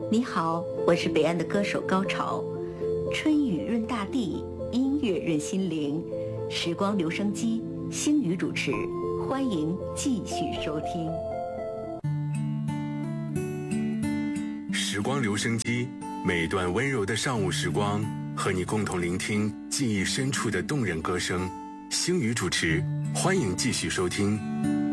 你好，我是北岸的歌手高潮。春雨润大地，音乐润心灵，时光留声机，星宇主持，欢迎继续收听。 时光留声机，每段温柔的上午时光，和你共同聆听记忆深处的动人歌声。星宇主持，欢迎继续收听。